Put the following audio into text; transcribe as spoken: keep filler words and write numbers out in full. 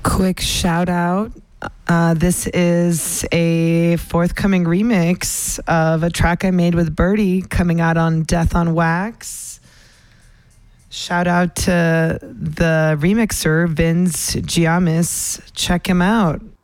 Quick shout out. Uh, this is a forthcoming remix of a track I made with Birdie coming out on Death on Wax. Shout out to the remixer, Vince Giamis. Check him out.